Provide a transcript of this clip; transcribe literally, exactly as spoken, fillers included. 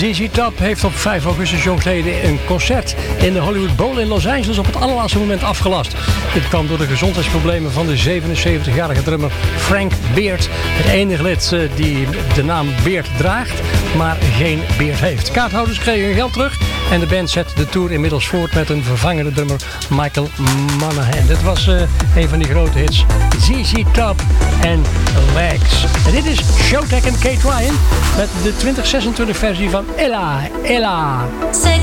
Z Z Top heeft op vijf augustus jongsleden een concert in de Hollywood Bowl in Los Angeles op het allerlaatste moment afgelast. Dit kwam door de gezondheidsproblemen van de zevenenzeventigjarige drummer Frank Beard. Het enige lid die de naam Beard draagt, maar geen beard heeft. Kaarthouders kregen hun geld terug en de band zet de tour inmiddels voort met een vervangende drummer Michael Monaghan. Dit was uh, een van die grote hits. Z Z Top en Legs. En dit is Showtek en Kate Ryan met de twintig zesentwintig versie van Ella, Ella. Say